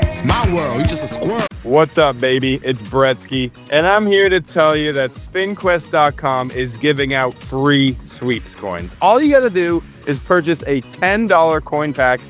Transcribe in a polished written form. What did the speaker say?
It's my world. You just a squirrel. What's up, baby? It's Bretsky, and I'm here to tell you that SpinQuest.com is giving out free sweeps coins. All you gotta do is purchase a $10 coin pack